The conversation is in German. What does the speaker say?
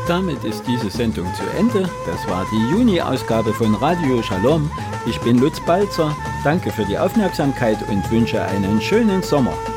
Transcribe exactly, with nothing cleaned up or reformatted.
Damit ist diese Sendung zu Ende. Das war die Juni-Ausgabe von Radio Shalom. Ich bin Lutz Balzer. Danke für die Aufmerksamkeit und wünsche einen schönen Sommer.